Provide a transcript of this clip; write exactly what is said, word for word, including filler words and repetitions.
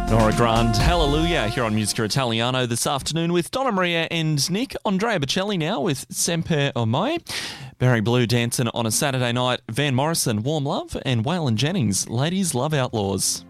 Nora Grande, Hallelujah, here on Musica Italiano this afternoon with Donna Maria and Nick. Andrea Bocelli now with Sempre Ormai. Barry Blue dancing on a Saturday night. Van Morrison, Warm Love. And Waylon Jennings, Ladies Love Outlaws.